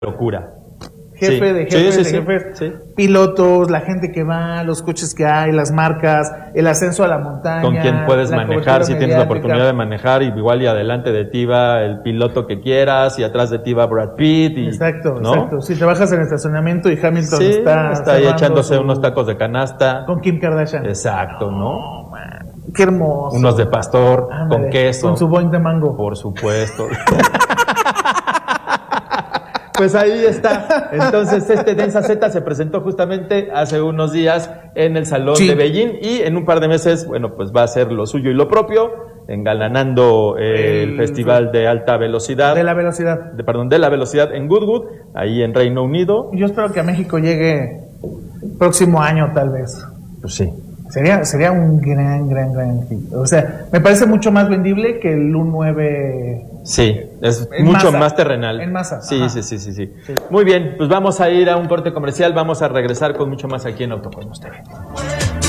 locura. Jefe de jefes, sí. Pilotos, la gente que va, los coches que hay, las marcas, el ascenso a la montaña. Con quién puedes manejar, si tienes la mediática. oportunidad de manejar, y igual y adelante de ti va el piloto que quieras, y atrás de ti va Brad Pitt. Y, exacto, ¿no? exacto. Si trabajas en el estacionamiento y Hamilton Sí, está ahí echándose unos tacos de canasta. con Kim Kardashian. Exacto, ¿no? Qué hermoso. Unos de pastor, Ándale, con queso. con su boing de mango. Por supuesto. Pues ahí está. Entonces, Densa Z se presentó justamente hace unos días en el Salón de Beijing, y en un par de meses, bueno, pues va a hacer lo suyo y lo propio, engalanando el Festival de Alta Velocidad. De la velocidad. De la velocidad en Goodwood, ahí en Reino Unido. Yo espero que a México llegue próximo año, tal vez. Pues sí. Sería un gran hit. O sea, me parece mucho más vendible que el U9. Sí, es en mucho masa, más terrenal. En masa. Sí. Muy bien, pues vamos a ir a un corte comercial, vamos a regresar con mucho más aquí en Autocomos TV.